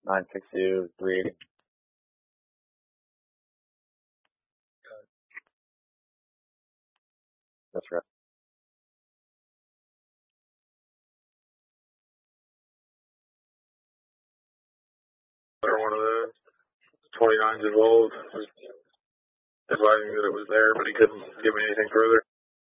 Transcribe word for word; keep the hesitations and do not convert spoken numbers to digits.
nine six two, three eighty. That's right. Or one of those. twenty-nines involved. Advising that it was there, but he couldn't give me anything further.